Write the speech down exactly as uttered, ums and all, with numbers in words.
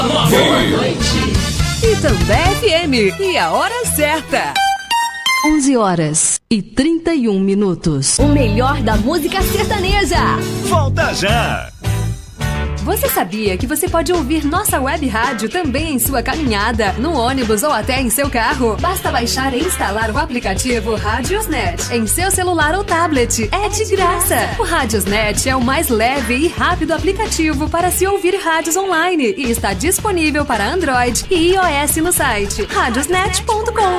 Itambé F M. E a hora certa. onze horas e trinta e um minutos. O melhor da música sertaneja. Volta já! Você sabia que você pode ouvir nossa web rádio também em sua caminhada, no ônibus ou até em seu carro? Basta baixar e instalar o aplicativo Radiosnet em seu celular ou tablet. É de graça! O Radiosnet é o mais leve e rápido aplicativo para se ouvir rádios online e está disponível para Android e iOS no site radiosnet ponto com.